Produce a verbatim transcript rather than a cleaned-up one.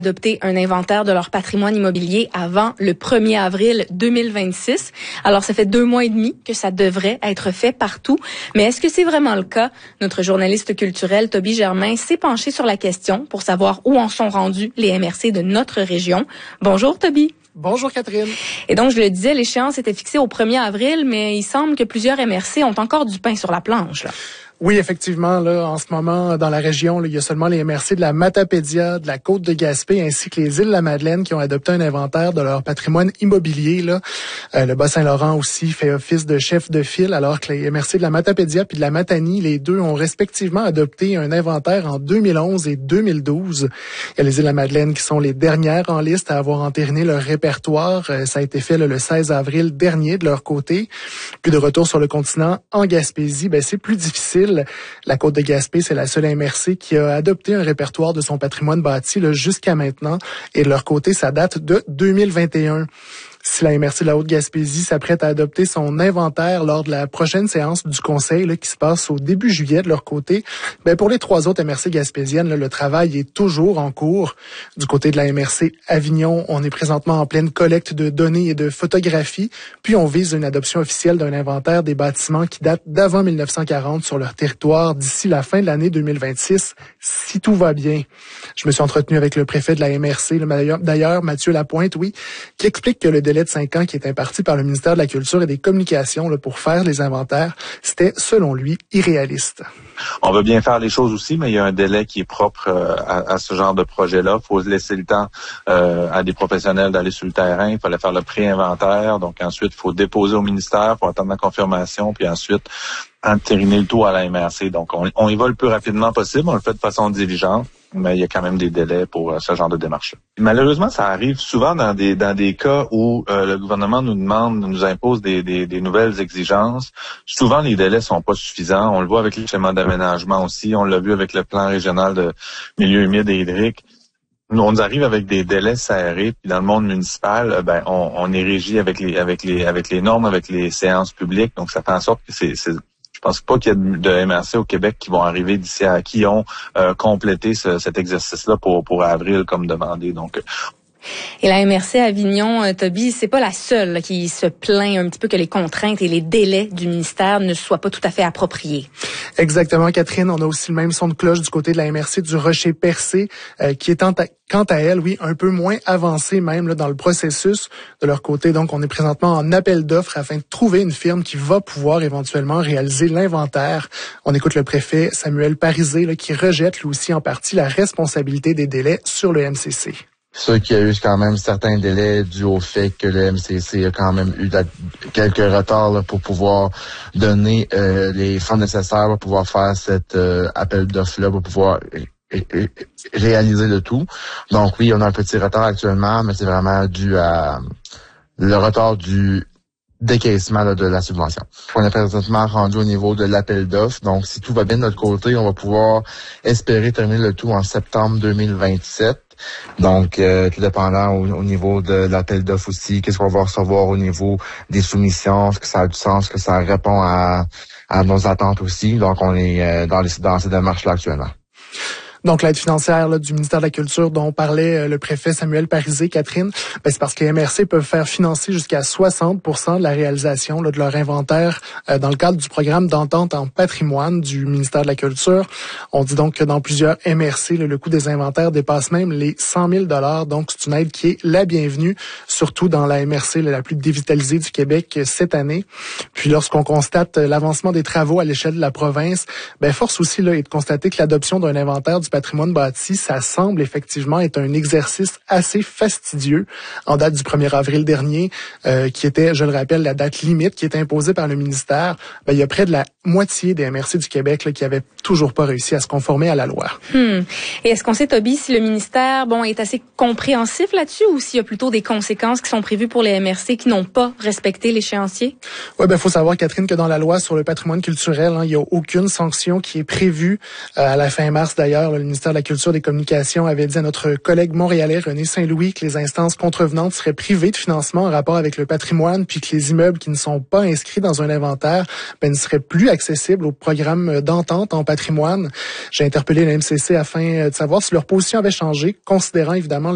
adopter un inventaire de leur patrimoine immobilier avant le premier avril deux mille vingt-six. Alors, ça fait deux mois et demi que ça devrait être fait partout. Mais est-ce que c'est vraiment le cas? Notre journaliste culturel, Toby Germain, s'est penché sur la question pour savoir où en sont rendus les M R C de notre région. Bonjour, Toby. Bonjour Catherine. Et donc, je le disais, l'échéance était fixée au premier avril, mais il semble que plusieurs M R C ont encore du pain sur la planche, là. Oui, effectivement, là, en ce moment, dans la région, là, il y a seulement les M R C de la Matapédia, de la Côte-de-Gaspé, ainsi que les îles-de-la-Madeleine qui ont adopté un inventaire de leur patrimoine immobilier, là. Euh, le Bas-Saint-Laurent aussi fait office de chef de file, alors que les M R C de la Matapédia puis de la Matanie, les deux ont respectivement adopté un inventaire en deux mille onze et deux mille douze. Il y a les îles-de-la-Madeleine qui sont les dernières en liste à avoir entériné leur répertoire. Euh, ça a été fait là, le seize avril dernier de leur côté. Puis de retour sur le continent, en Gaspésie, ben c'est plus difficile. La Côte-de-Gaspé, c'est la seule M R C qui a adopté un répertoire de son patrimoine bâti là, jusqu'à maintenant. Et de leur côté, ça date de deux mille vingt et un. Si la M R C de la Haute-Gaspésie s'apprête à adopter son inventaire lors de la prochaine séance du Conseil là, qui se passe au début juillet de leur côté, ben pour les trois autres M R C gaspésiennes, là, le travail est toujours en cours. Du côté de la M R C Avignon, on est présentement en pleine collecte de données et de photographies, puis on vise une adoption officielle d'un inventaire des bâtiments qui datent d'avant mille neuf cent quarante sur leur territoire d'ici la fin de l'année deux mille vingt-six, si tout va bien. Je me suis entretenu avec le préfet de la M R C, là, d'ailleurs Mathieu Lapointe, oui, qui explique que le délai de cinq ans qui est imparti par le ministère de la Culture et des Communications là, pour faire les inventaires, c'était, selon lui, irréaliste. On veut bien faire les choses aussi, mais il y a un délai qui est propre euh, à, à ce genre de projet-là. Il faut laisser le temps euh, à des professionnels d'aller sur le terrain. Il fallait faire le pré-inventaire. Donc ensuite, il faut déposer au ministère, il faut attendre la confirmation, puis ensuite entériner le tout à la M R C. Donc on, on y va le plus rapidement possible. On le fait de façon diligente, mais il y a quand même des délais pour euh, ce genre de démarche. Malheureusement, ça arrive souvent dans des dans des cas où euh, le gouvernement nous demande, nous impose des, des, des nouvelles exigences. Souvent, les délais sont pas suffisants. On le voit avec les schémas d'aménagement aussi. On l'a vu avec le plan régional de milieu humide et hydrique. Nous, on arrive avec des délais serrés, puis dans le monde municipal, ben on, on est régi avec les avec les avec les normes, avec les séances publiques. Donc, ça fait en sorte que c'est, c'est je pense pas qu'il y ait de M R C au Québec qui vont arriver d'ici à qui ont euh, complété ce, cet exercice-là pour pour avril comme demandé. Donc et la M R C Avignon, euh, Toby, c'est pas la seule là, qui se plaint un petit peu que les contraintes et les délais du ministère ne soient pas tout à fait appropriés. Exactement, Catherine. On a aussi le même son de cloche du côté de la M R C du Rocher-Percé, euh, qui est en ta- quant à elle, oui, un peu moins avancée même là, dans le processus de leur côté. Donc, on est présentement en appel d'offres afin de trouver une firme qui va pouvoir éventuellement réaliser l'inventaire. On écoute le préfet Samuel Parisé là, qui rejette lui aussi en partie la responsabilité des délais sur le M C C. Sûr qu'il y a eu quand même certains délais dû au fait que le M C C a quand même eu quelques retards là, pour pouvoir donner euh, les fonds nécessaires pour pouvoir faire cet euh, appel d'offres-là, pour pouvoir ré- ré- réaliser le tout. Donc oui, on a un petit retard actuellement, mais c'est vraiment dû à le retard du décaissement là, de la subvention. On est présentement rendu au niveau de l'appel d'offres. Donc, si tout va bien de notre côté, on va pouvoir espérer terminer le tout en septembre deux mille vingt-sept. Donc, euh, tout dépendant au, au niveau de l'appel d'offres aussi, qu'est-ce qu'on va recevoir au niveau des soumissions, est-ce que ça a du sens, est-ce que ça répond à, à nos attentes aussi. Donc, on est euh, dans, les, dans ces démarches-là actuellement. Donc, l'aide financière là, du ministère de la Culture dont parlait euh, le préfet Samuel Parisé, Catherine, ben, c'est parce que les M R C peuvent faire financer jusqu'à soixante pour cent de la réalisation là, de leur inventaire euh, dans le cadre du programme d'entente en patrimoine du ministère de la Culture. On dit donc que dans plusieurs M R C, là, le coût des inventaires dépasse même les cent mille dollars. Donc, c'est une aide qui est la bienvenue, surtout dans la M R C là, la plus dévitalisée du Québec euh, cette année. Puis, lorsqu'on constate euh, l'avancement des travaux à l'échelle de la province, ben, force aussi là, est de constater que l'adoption d'un inventaire du patrimoine bâti, ça semble effectivement être un exercice assez fastidieux en date du premier avril dernier, euh, qui était, je le rappelle, la date limite qui est imposée par le ministère. Ben, il y a près de la moitié des M R C du Québec là, qui avaient toujours pas réussi à se conformer à la loi. Hmm. Et est-ce qu'on sait, Toby, si le ministère bon est assez compréhensif là-dessus ou s'il y a plutôt des conséquences qui sont prévues pour les M R C qui n'ont pas respecté l'échéancier? Oui, ben faut savoir, Catherine, que dans la loi sur le patrimoine culturel, hein, il n'y a aucune sanction qui est prévue. Euh, à la fin mars, d'ailleurs, le ministère de la Culture et des Communications avait dit à notre collègue montréalais René Saint-Louis que les instances contrevenantes seraient privées de financement en rapport avec le patrimoine, puis que les immeubles qui ne sont pas inscrits dans un inventaire ben, ne seraient plus accessibles au programme d'entente en patrimoine. J'ai interpellé la M C C afin de savoir si leur position avait changé, considérant évidemment